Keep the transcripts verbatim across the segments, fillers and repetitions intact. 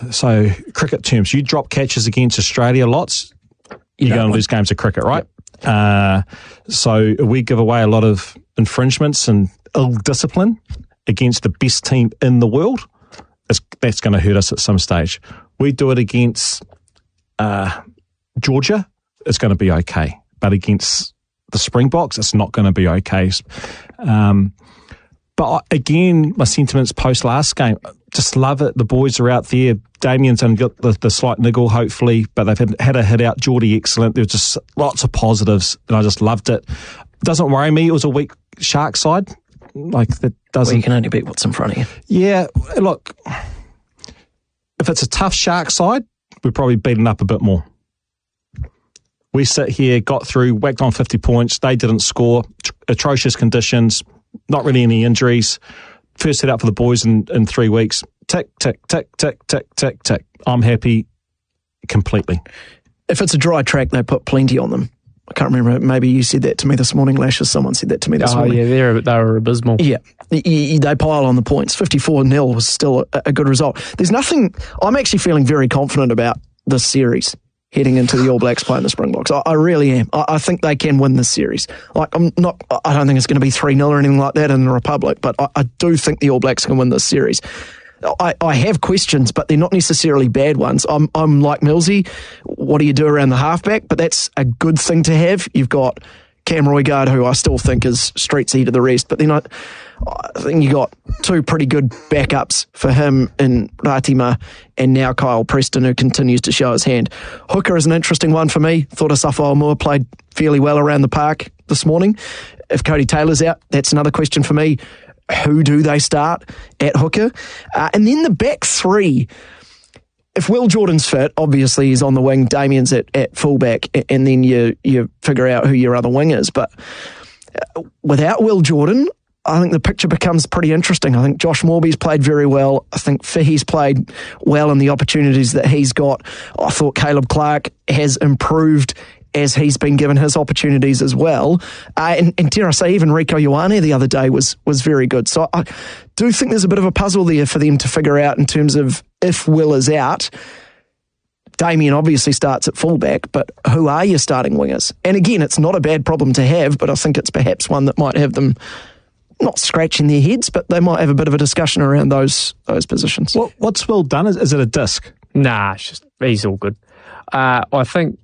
so cricket terms, you drop catches against Australia lots, you're going to lose games of cricket, right? Yep. Uh, so we give away a lot of infringements and ill discipline against the best team in the world. It's, that's going to hurt us at some stage. We do it against uh, Georgia, it's going to be okay. But against the Springboks, it's not going to be okay. Um, but again, my sentiments post last game, just love it. The boys are out there. Damien's only got the, the slight niggle, hopefully, but they've had, had a hit out. Geordie, excellent. There was just lots of positives, and I just loved it. Doesn't worry me. It was a weak Shark side. Like, that doesn't. Well, you can only beat what's in front of you. Yeah, look, if it's a tough Shark side, we're probably beaten up a bit more. We sit here, got through, whacked on fifty points. They didn't score. Atrocious conditions, not really any injuries. First hit out for the boys in, in three weeks. Tick, tick, tick, tick, tick, tick, tick. I'm happy completely. If it's a dry track, they put plenty on them. I can't remember. Maybe you said that to me this morning, Lash, or someone said that to me this oh, morning. Oh, yeah, they're, they were abysmal. Yeah, they pile on the points. fifty-four nil was still a, a good result. There's nothing... I'm actually feeling very confident about this series heading into the All Blacks playing the Springboks. I, I really am. I, I think they can win this series. Like, I'm not. I don't think it's going to be three nil or anything like that in the Republic, but I, I do think the All Blacks can win this series. I, I have questions, but they're not necessarily bad ones. I'm, I'm like Millsy. What do you do around the halfback? But that's a good thing to have. You've got Cam Roigard, who I still think is streets E to the rest, but then I, I think you got two pretty good backups for him in Ratima and now Kyle Preston, who continues to show his hand. Hooker is an interesting one for me. Thought Asafo Moore played fairly well around the park this morning. If Cody Taylor's out, that's another question for me. Who do they start at hooker? Uh, and then the back three. If Will Jordan's fit, obviously he's on the wing, Damien's at, at fullback, and then you you figure out who your other wing is. But without Will Jordan, I think the picture becomes pretty interesting. I think Josh Morby's played very well. I think Fihi's played well in the opportunities that he's got. I thought Caleb Clark has improved as he's been given his opportunities as well. Uh, and, and dare I say, even Rieko Ioane the other day was was very good. So I do think there's a bit of a puzzle there for them to figure out in terms of if Will is out. Damien obviously starts at fullback, but who are your starting wingers? And again, it's not a bad problem to have, but I think it's perhaps one that might have them not scratching their heads, but they might have a bit of a discussion around those those positions. What, what's Will done? Is, is it a disc? Nah, it's just, he's all good. Uh, I think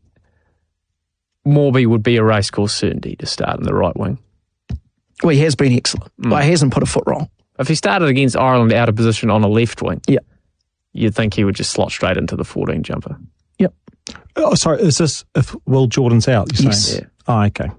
Morby would be a racecourse certainty to start in the right wing. Well, he has been excellent. Mm. Well, he hasn't put a foot wrong. If he started against Ireland out of position on a left wing, yeah, you'd think he would just slot straight into the fourteen jumper. Yep. Oh, sorry, is this if Will Jordan's out, you're yes. saying? Yeah. Oh, okay.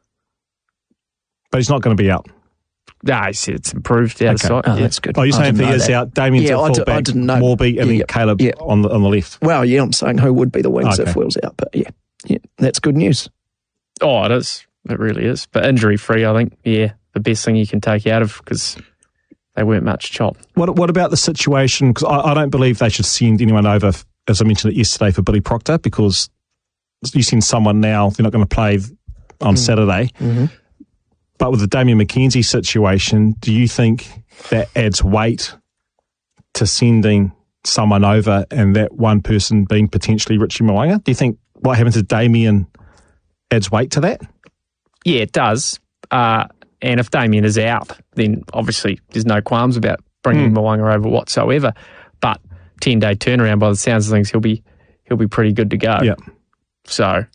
But he's not going to be out. Nah, he said it's improved out okay. of sight. Oh, yeah. that's good. Oh, you're saying if he is that. out, Damien's yeah, at fullback, I didn't know. Morby, and yeah, then Caleb yeah. on the on the left. Well, yeah, I'm saying who would be the wings okay. if Will's out, but yeah, yeah, that's good news. Oh, it is. It really is. But injury-free, I think, yeah, the best thing you can take out of, because they weren't much chop. What What about the situation? Because I, I don't believe they should send anyone over, as I mentioned it yesterday, for Billy Proctor, because you send someone now, they're not going to play on mm. Saturday. Mm-hmm. But with the Damian McKenzie situation, do you think that adds weight to sending someone over and that one person being potentially Richie Mo'unga? Do you think what happened to Damian adds weight to that? Yeah, it does. Uh, and if Damien is out, then obviously there's no qualms about bringing mm. Mo'unga over whatsoever. But ten-day turnaround, by the sounds of things, he'll be he'll be pretty good to go. Yeah. So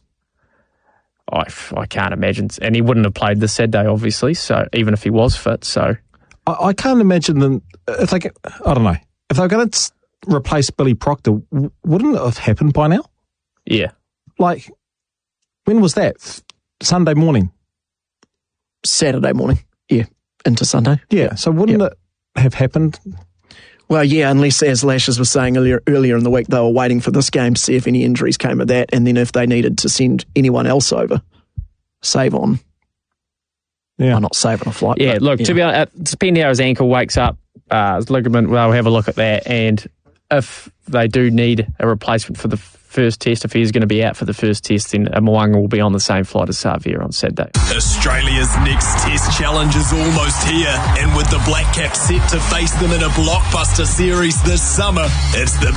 I, I can't imagine. And he wouldn't have played this Saturday, obviously, so even if he was fit. So I, I can't imagine them, if they, I don't know, if they were going to replace Billy Proctor, wouldn't it have happened by now? Yeah. Like, when was that? Sunday morning? Saturday morning, yeah, into Sunday. Yeah, so wouldn't yep. it have happened? Well, yeah, unless, as Lashes was saying earlier earlier in the week, they were waiting for this game to see if any injuries came of that, and then if they needed to send anyone else over, save on. Yeah. Well, not save on a flight. Yeah, but, look, to know. be honest, depending how his ankle wakes up, uh, his ligament, they'll have a look at that, and if they do need a replacement for the first test, if he's going to be out for the first test, then Mo'unga will be on the same flight as Savia on Saturday. Australia's next test challenge is almost here, and with the Black Caps set to face them in a blockbuster series this summer, it's the